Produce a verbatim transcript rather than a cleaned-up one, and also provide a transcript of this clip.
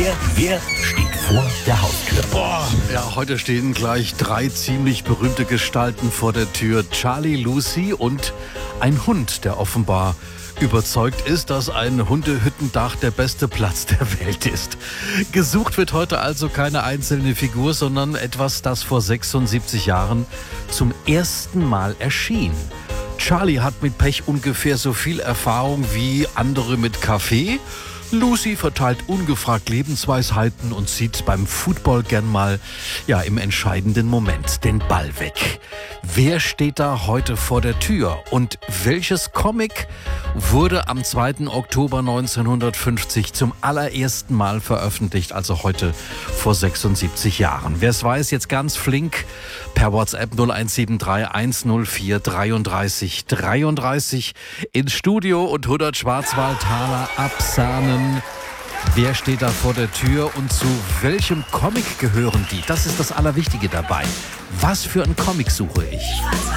Wer, wer steht vor der Haustür? Boah, ja, heute stehen gleich drei ziemlich berühmte Gestalten vor der Tür. Charlie, Lucy und ein Hund, der offenbar überzeugt ist, dass ein Hundehüttendach der beste Platz der Welt ist. Gesucht wird heute also keine einzelne Figur, sondern etwas, das vor sechsundsiebzig Jahren zum ersten Mal erschien. Charlie hat mit Pech ungefähr so viel Erfahrung wie andere mit Kaffee. Lucy verteilt ungefragt Lebensweisheiten und zieht beim Football gern mal, ja, im entscheidenden Moment den Ball weg. Wer steht da heute vor der Tür? Und welches Comic wurde am zweiten Oktober neunzehnhundertfünfzig zum allerersten Mal veröffentlicht, also heute vor sechsundsiebzig Jahren? Wer es weiß, jetzt ganz flink per WhatsApp null eins sieben drei eins null vier dreiunddreißig dreiunddreißig ins Studio und hundert Schwarzwaldtaler absahnen. Wer steht da vor der Tür und zu welchem Comic gehören die? Das ist das Allerwichtige dabei. Was für ein Comic suche ich?